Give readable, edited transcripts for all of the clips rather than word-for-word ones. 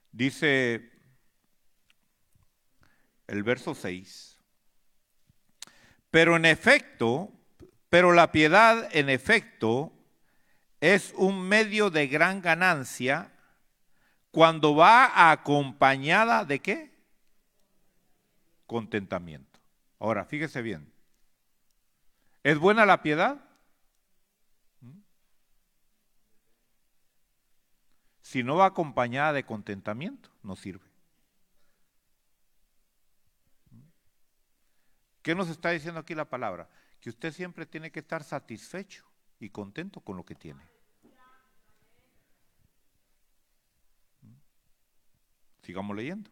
Dice el verso 6. Pero la piedad en efecto es un medio de gran ganancia cuando va acompañada de ¿qué? Contentamiento. Ahora, fíjese bien. ¿Es buena la piedad? Si no va acompañada de contentamiento, no sirve. ¿Qué nos está diciendo aquí la palabra? Que usted siempre tiene que estar satisfecho y contento con lo que tiene. Sigamos leyendo.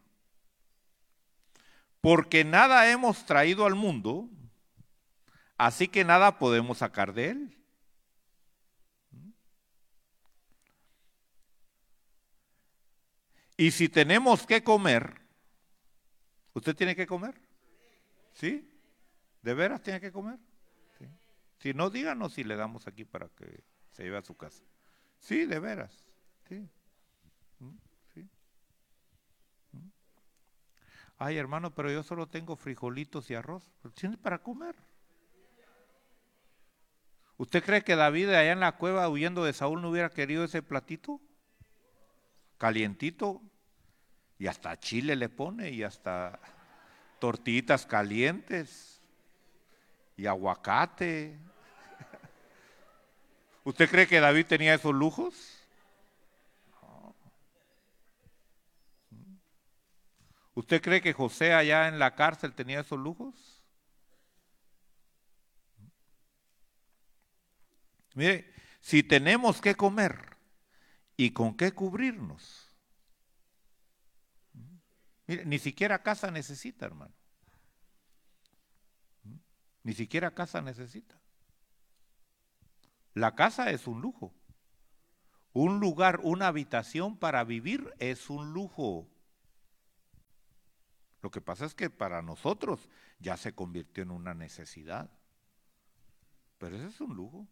Porque nada hemos traído al mundo, así que nada podemos sacar de él. Y si tenemos que comer, ¿usted tiene que comer? ¿Sí? ¿De veras tiene que comer? ¿Sí? Si no, díganos si le damos aquí para que se lleve a su casa. Sí, de veras. Sí. Sí. Ay, hermano, pero yo solo tengo frijolitos y arroz. Pues tiene para comer. ¿Usted cree que David allá en la cueva huyendo de Saúl no hubiera querido ese platito? Calientito. Y hasta chile le pone y hasta tortillitas calientes y aguacate. ¿Usted cree que David tenía esos lujos? ¿Usted cree que José allá en la cárcel tenía esos lujos? Mire, si tenemos que comer y con qué cubrirnos, mire, ni siquiera casa necesita, hermano. Ni siquiera casa necesita. La casa es un lujo. Un lugar, una habitación para vivir es un lujo. Lo que pasa es que para nosotros ya se convirtió en una necesidad. Pero ese es un lujo.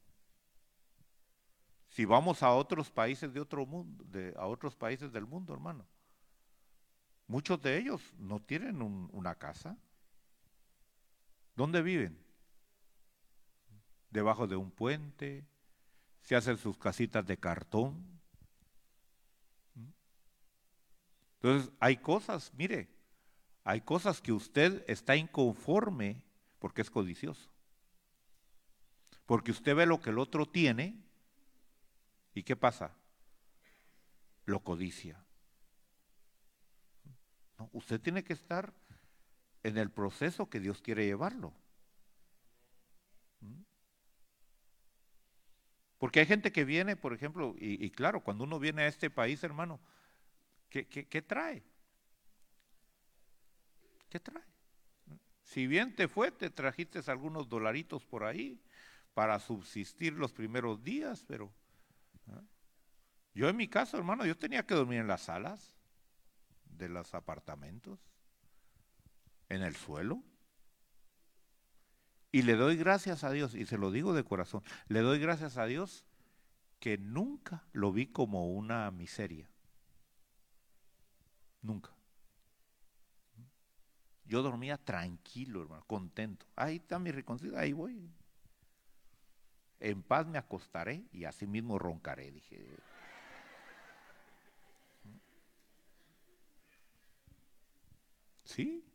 Si vamos a otros países de otro mundo, a otros países del mundo, hermano, muchos de ellos no tienen una casa. ¿Dónde viven? Debajo de un puente, se hacen sus casitas de cartón. Entonces, hay cosas, mire, hay cosas que usted está inconforme porque es codicioso. Porque usted ve lo que el otro tiene y ¿qué pasa? Lo codicia. No, usted tiene que estar en el proceso que Dios quiere llevarlo. Porque hay gente que viene, por ejemplo, y claro, cuando uno viene a este país, hermano, ¿qué trae? ¿Qué trae? Si bien te fue, te trajiste algunos dolaritos por ahí para subsistir los primeros días, pero ¿ah? Yo en mi caso, hermano, yo tenía que dormir en las salas de los apartamentos, en el suelo. Y le doy gracias a Dios, y se lo digo de corazón, le doy gracias a Dios que nunca lo vi como una miseria. Nunca. Yo dormía tranquilo, hermano, contento. Ahí está mi reconcilio, ahí voy. En paz me acostaré y así mismo roncaré, dije. Sí.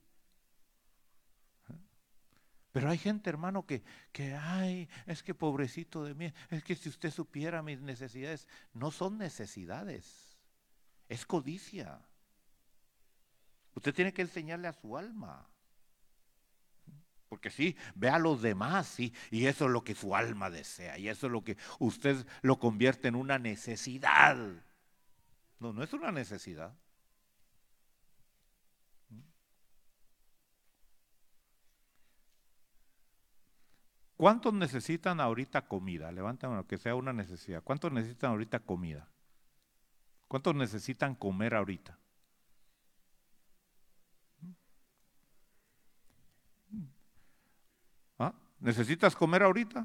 Pero hay gente, hermano, ay, es que pobrecito de mí, es que si usted supiera mis necesidades, no son necesidades, es codicia. Usted tiene que enseñarle a su alma. Porque sí, ve a los demás, sí, y eso es lo que su alma desea, y eso es lo que usted lo convierte en una necesidad. No, no es una necesidad. ¿Cuántos necesitan ahorita comida? Levanten lo que sea una necesidad. ¿Cuántos necesitan ahorita comida? ¿Cuántos necesitan comer ahorita? ¿Ah? ¿Necesitas comer ahorita?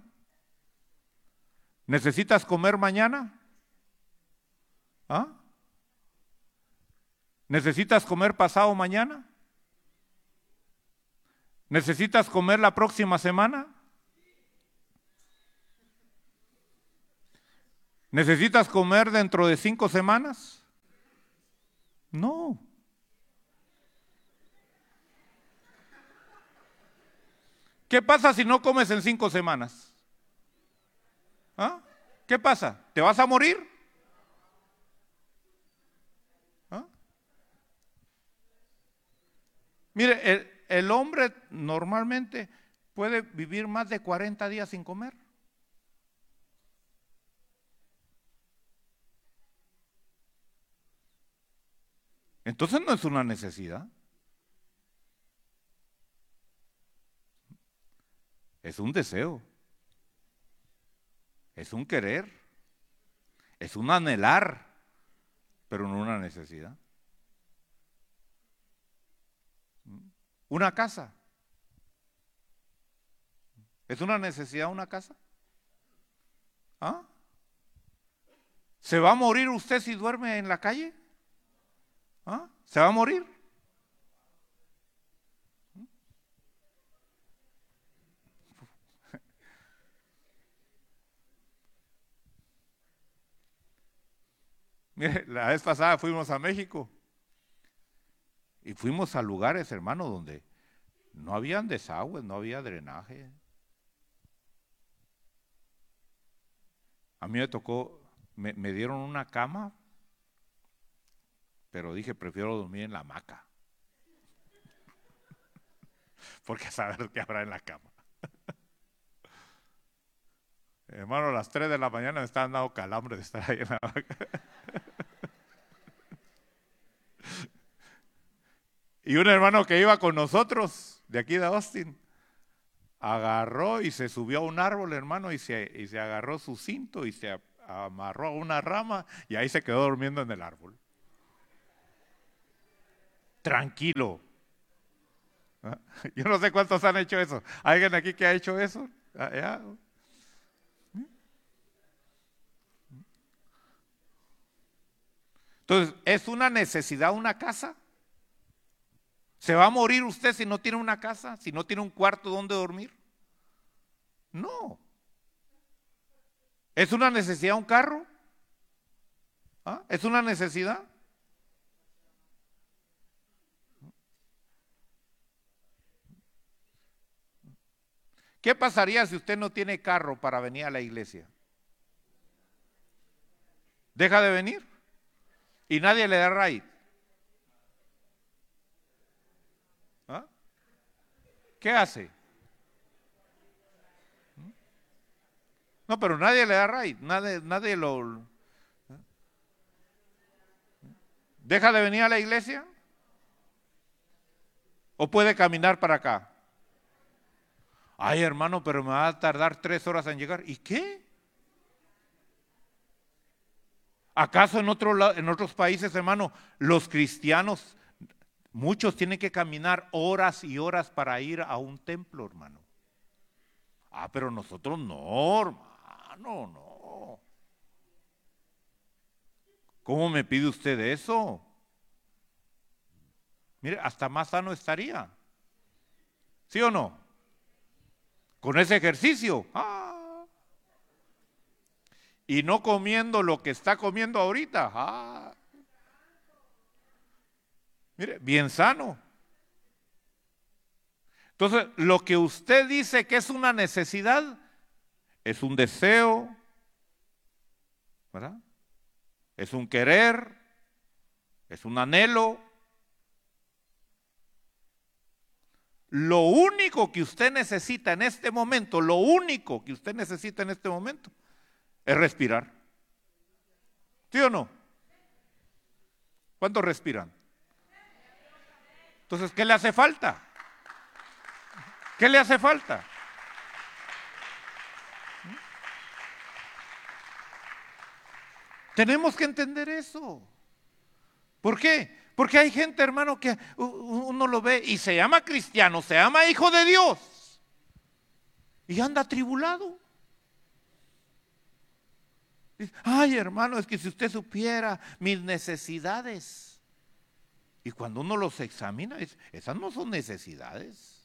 ¿Necesitas comer mañana? ¿Ah? ¿Necesitas comer pasado mañana? ¿Necesitas comer la próxima semana? ¿Necesitas comer dentro de 5 semanas? No. ¿Qué pasa si no comes en 5 semanas? ¿Ah? ¿Qué pasa? ¿Te vas a morir? ¿Ah? Mire, el hombre normalmente puede vivir más de 40 días sin comer. Entonces no es una necesidad. Es un deseo. Es un querer. Es un anhelar, pero no una necesidad. Una casa. ¿Es una necesidad una casa? ¿Ah? ¿Se va a morir usted si duerme en la calle? ¿Ah? ¿Se va a morir? Mire, la vez pasada fuimos a México y fuimos a lugares, hermano, donde no habían desagües, no había drenaje. A mí me tocó, me dieron una cama, pero dije, prefiero dormir en la hamaca, porque a saber qué habrá en la cama. Hermano, a las 3 de la mañana me estaban dando calambre de estar ahí en la hamaca. Y un hermano que iba con nosotros, de aquí de Austin, agarró y se subió a un árbol, hermano, y se agarró su cinto y se amarró a una rama y ahí se quedó durmiendo en el árbol. Tranquilo. ¿Ah? Yo no sé cuántos han hecho eso. ¿Alguien aquí que ha hecho eso? ¿Ya? Entonces, ¿es una necesidad una casa? ¿Se va a morir usted si no tiene una casa? ¿Si no tiene un cuarto donde dormir? No. ¿Es una necesidad un carro? ¿Ah? ¿Es una necesidad? ¿Qué pasaría si usted no tiene carro para venir a la iglesia? ¿Deja de venir? ¿Y nadie le da ride? ¿Ah? ¿Qué hace? No, pero nadie le da ride, nadie lo... ¿Deja de venir a la iglesia? ¿O puede caminar para acá? Ay, hermano, pero me va a tardar 3 horas en llegar. ¿Y qué? ¿Acaso en otros países, hermano, los cristianos, muchos tienen que caminar horas y horas para ir a un templo, hermano? Ah, pero nosotros no, hermano, no. ¿Cómo me pide usted eso? Mire, hasta más sano estaría. ¿Sí o no? Con ese ejercicio. Y no comiendo lo que está comiendo ahorita. Mire, bien sano. Entonces, lo que usted dice que es una necesidad, es un deseo, ¿verdad? Es un querer, es un anhelo. Lo único que usted necesita en este momento, lo único que usted necesita en este momento es respirar. ¿Sí o no? ¿Cuántos respiran? Entonces, ¿qué le hace falta? ¿Qué le hace falta? Tenemos que entender eso. ¿Por qué? Porque hay gente, hermano, que uno lo ve y se llama cristiano, se llama hijo de Dios y anda atribulado. Ay, hermano, es que si usted supiera mis necesidades. Y cuando uno los examina, esas no son necesidades.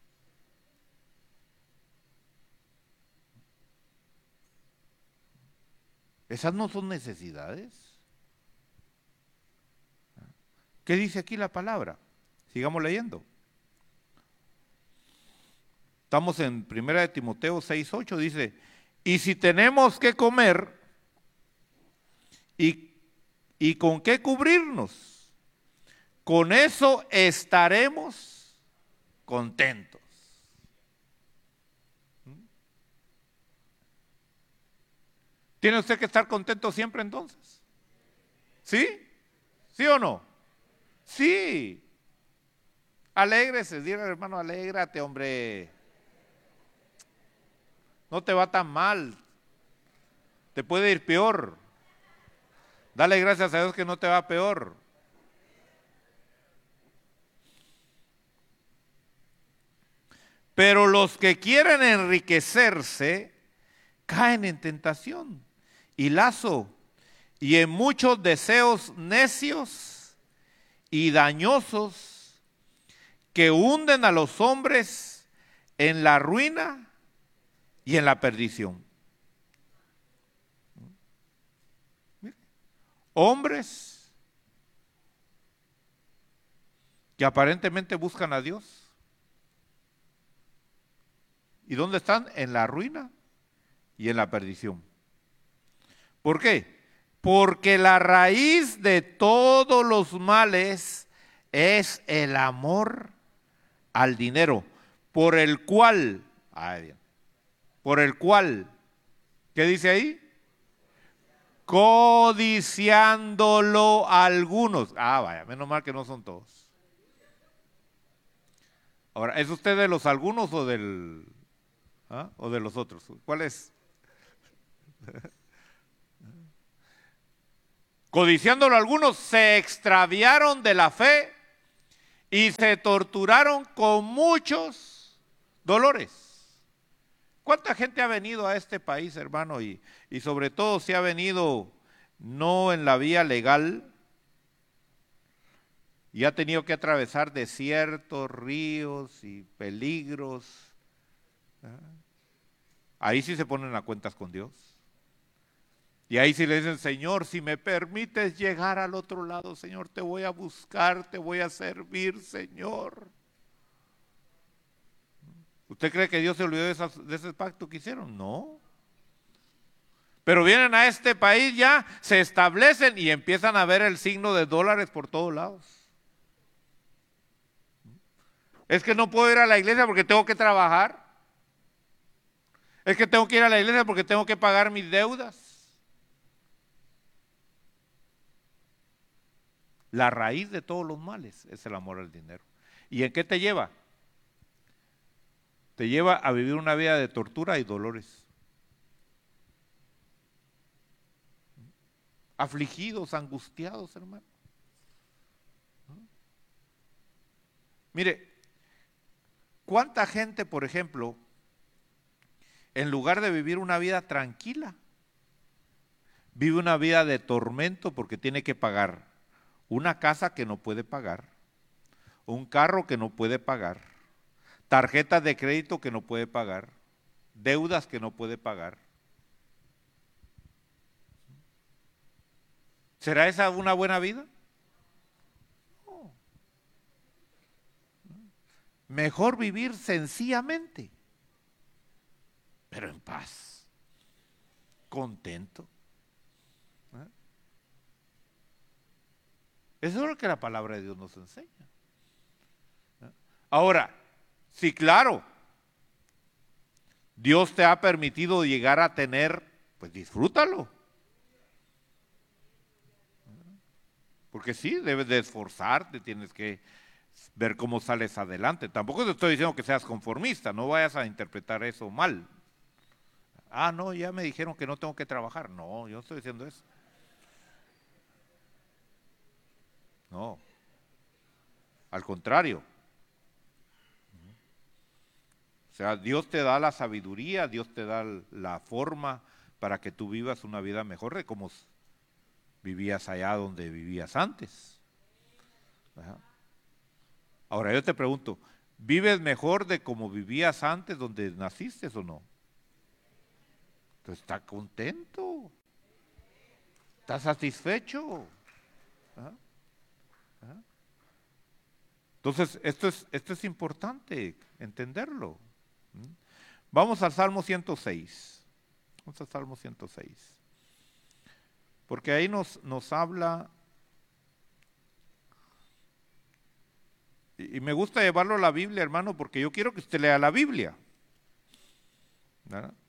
Esas no son necesidades. ¿Qué dice aquí la palabra? Sigamos leyendo. Estamos en 1 Timoteo 6:8, dice, y si tenemos que comer y con qué cubrirnos, con eso estaremos contentos. ¿Tiene usted que estar contento siempre entonces? ¿Sí? ¿Sí o no? Sí. Alégrese, dile al hermano, alégrate, hombre. No te va tan mal. Te puede ir peor. Dale gracias a Dios que no te va peor. Pero los que quieren enriquecerse caen en tentación y lazo y en muchos deseos necios y dañosos que hunden a los hombres en la ruina y en la perdición. Hombres que aparentemente buscan a Dios. ¿Y dónde están? En la ruina y en la perdición. ¿Por qué? Porque la raíz de todos los males es el amor al dinero, por el cual, ¿qué dice ahí? Codiciándolo algunos. Vaya, menos mal que no son todos. Ahora, ¿es usted de los algunos o o de los otros? ¿Cuál es? Codiciándolo algunos, se extraviaron de la fe y se torturaron con muchos dolores. ¿Cuánta gente ha venido a este país, hermano? Y sobre todo si ha venido no en la vía legal y ha tenido que atravesar desiertos, ríos y peligros. Ahí sí se ponen a cuentas con Dios. Y ahí sí le dicen, Señor, si me permites llegar al otro lado, Señor, te voy a buscar, te voy a servir, Señor. ¿Usted cree que Dios se olvidó de ese pacto que hicieron? No. Pero vienen a este país ya, se establecen y empiezan a ver el signo de dólares por todos lados. Es que no puedo ir a la iglesia porque tengo que trabajar. Es que tengo que ir a la iglesia porque tengo que pagar mis deudas. La raíz de todos los males es el amor al dinero. ¿Y en qué te lleva? Te lleva a vivir una vida de tortura y dolores. Afligidos, angustiados, hermano. Mire, ¿cuánta gente, por ejemplo, en lugar de vivir una vida tranquila, vive una vida de tormento porque tiene que pagar una casa que no puede pagar, un carro que no puede pagar, tarjetas de crédito que no puede pagar, deudas que no puede pagar? ¿Será esa una buena vida? No. Mejor vivir sencillamente, pero en paz, contento. Eso es lo que la palabra de Dios nos enseña. Ahora, sí, claro, Dios te ha permitido llegar a tener, pues disfrútalo. Porque sí, debes de esforzarte, tienes que ver cómo sales adelante. Tampoco te estoy diciendo que seas conformista, no vayas a interpretar eso mal. No, ya me dijeron que no tengo que trabajar. No, yo no estoy diciendo eso. No, al contrario. O sea, Dios te da la sabiduría, Dios te da la forma para que tú vivas una vida mejor de como vivías allá donde vivías antes. Ajá. Ahora yo te pregunto, ¿vives mejor de como vivías antes donde naciste o no? Entonces, ¿estás contento? ¿Estás satisfecho? Ajá, ajá. Entonces, esto es importante entenderlo. ¿Mm? Vamos al Salmo 106. Vamos al Salmo 106. Porque ahí nos habla, y me gusta llevarlo a la Biblia, hermano, porque yo quiero que usted lea la Biblia. ¿Verdad?